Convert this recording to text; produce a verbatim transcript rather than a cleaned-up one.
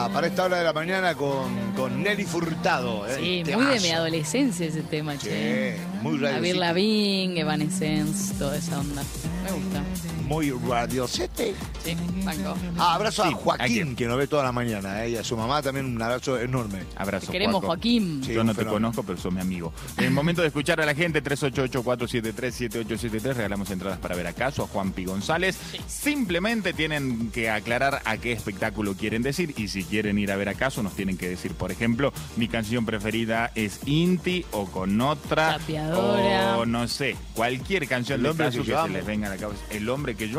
para, para esta hora de la mañana con, con Nelly Furtado. ¿eh? Sí, Te muy de vas. mi adolescencia ese tema, Sí, che. muy Radio Avril City. Lavigne, Evanescence, toda esa onda. Me gusta. Muy Radio City. Sí, banco. Ah, abrazo Sí, a Joaquín, alguien. que nos ve toda la mañana. ¿eh? Y a su mamá también un abrazo enorme. Abrazo, Te queremos, Juaco. Joaquín. Sí, Yo un no te fenómeno. conozco, pero sos mi amigo. En el momento de escuchar a la gente, tres ocho ocho, cuatro siete tres, siete ocho siete tres, regalamos entradas para ver a Caso, a Juanpi González. Simplemente tienen que aclarar a qué espectáculo quieren decir, y si quieren ir a ver a Caso, nos tienen que decir, por ejemplo, mi canción preferida es Inti, o con otra, Chapeadora. o no sé, cualquier canción El de hombre Caso que que, yo se amo. les venga a la cabeza. El hombre que yo